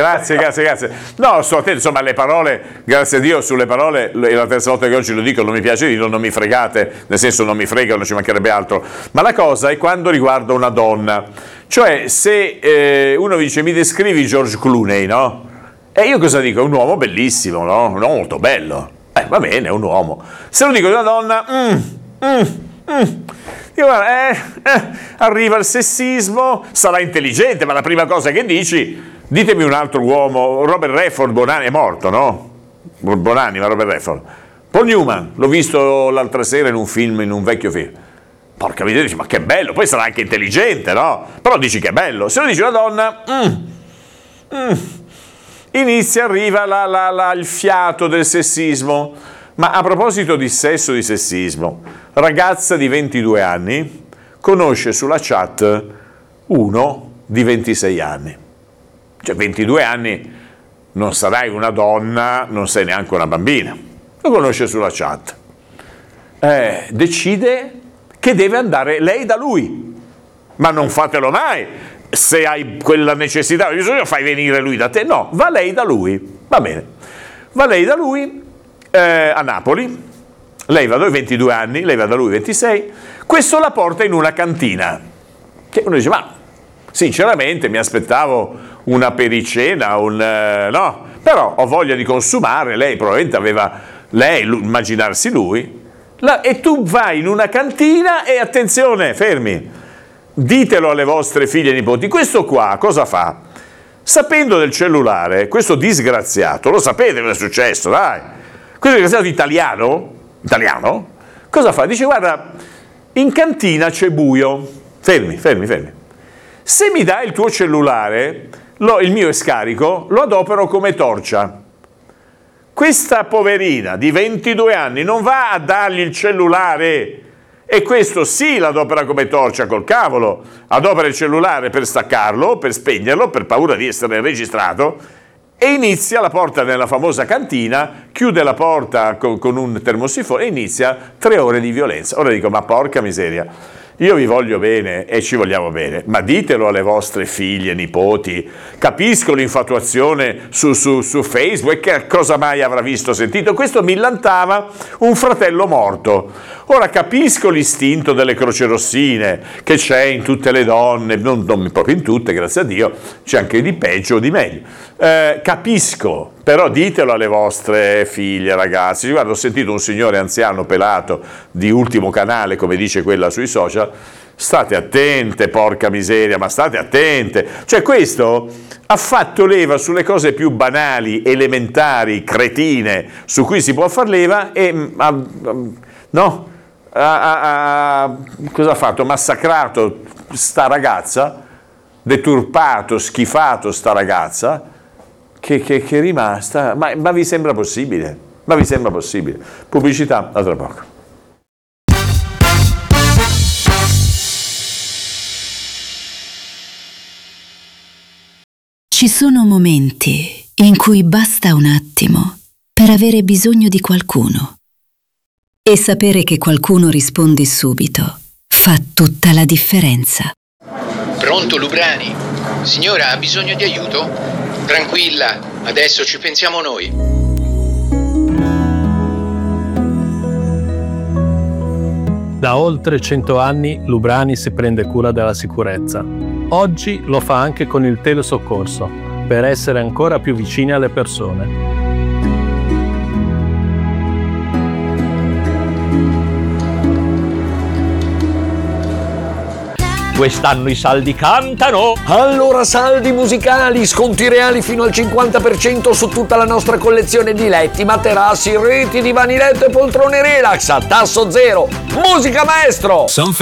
Grazie. No, sto attento, insomma, le parole, grazie a Dio, sulle parole, è la terza volta che oggi lo dico, non mi piace dirlo, non mi fregate, nel senso non mi frega, non ci mancherebbe altro, ma la cosa è quando riguarda una donna, cioè se uno dice mi descrivi George Clooney, no? E io cosa dico? È un uomo bellissimo, no? Un uomo molto bello, va bene, è un uomo. Se lo dico di una donna, io, arriva il sessismo, sarà intelligente, ma la prima cosa che dici, ditemi un altro uomo, Robert Redford, Bonanni, è morto, no? Bonanni, ma Robert Redford. Paul Newman, l'ho visto l'altra sera in un film, in un vecchio film. Porca miseria, dici, ma che bello, poi sarà anche intelligente, no? Però dici che è bello. Se lo dici una donna, inizia, arriva il fiato del sessismo. Ma a proposito di sesso, di sessismo, ragazza di 22 anni conosce sulla chat uno di 26 anni. Cioè 22 anni non sarai una donna, non sei neanche una bambina. Lo conosce sulla chat. Decide che deve andare lei da lui. Ma non fatelo mai. Se hai quella necessità, bisogna fai venire lui da te. No, va lei da lui. Va bene. Va lei da lui a Napoli. Lei va da lui 22 anni, lei va da lui 26. Questo la porta in una cantina. Che uno dice, ma sinceramente mi aspettavo una pericena, no, però ho voglia di consumare. Lei probabilmente aveva, immaginarsi lui. E tu vai in una cantina e attenzione, fermi, ditelo alle vostre figlie e nipoti, questo qua cosa fa? Sapendo del cellulare, questo disgraziato, lo sapete cosa è successo, dai, questo disgraziato italiano, cosa fa? Dice, guarda, in cantina c'è buio, fermi, se mi dai il tuo cellulare, il mio è scarico, lo adopero come torcia. Questa poverina di 22 anni non va a dargli il cellulare, e questo sì l'adopera come torcia, col cavolo, adopera il cellulare per staccarlo, per spegnerlo, per paura di essere registrato, e inizia, la porta nella famosa cantina, chiude la porta con un termosifone e inizia 3 ore di violenza. Ora dico, ma porca miseria, io vi voglio bene e ci vogliamo bene, ma ditelo alle vostre figlie, nipoti. Capisco l'infatuazione su Facebook, che cosa mai avrà visto o sentito? Questo millantava un fratello morto. Ora capisco l'istinto delle crocerossine che c'è in tutte le donne, non proprio in tutte, grazie a Dio, c'è anche di peggio o di meglio. Capisco, però ditelo alle vostre figlie, ragazzi. Guarda, ho sentito un signore anziano pelato di ultimo canale, come dice quella sui social, state attente, porca miseria, ma state attente. Cioè questo ha fatto leva sulle cose più banali, elementari, cretine, su cui si può far leva e cosa ha fatto? Massacrato sta ragazza, deturpato, schifato sta ragazza, che è rimasta, ma vi sembra possibile? Pubblicità, a tra poco. Ci sono momenti in cui basta un attimo per avere bisogno di qualcuno. E sapere che qualcuno risponde subito fa tutta la differenza. Pronto, Lubrani? Signora, ha bisogno di aiuto? Tranquilla, adesso ci pensiamo noi. Da oltre 100 anni Lubrani si prende cura della sicurezza. Oggi lo fa anche con il telesoccorso, per essere ancora più vicini alle persone. Quest'anno i saldi cantano! Allora saldi musicali, sconti reali fino al 50% su tutta la nostra collezione di letti, materassi, reti, divani letto e poltrone relax a tasso zero. Musica maestro!